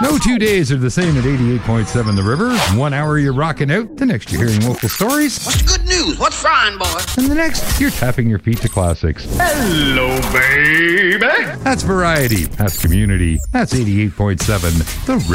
No 2 days are the same at 88.7 The River. 1 hour you're rocking out, the next you're hearing local stories, What's the good news? What's frying, boy? and the next you're tapping your feet to classics. Hello, baby. That's variety. That's community. That's 88.7 The River.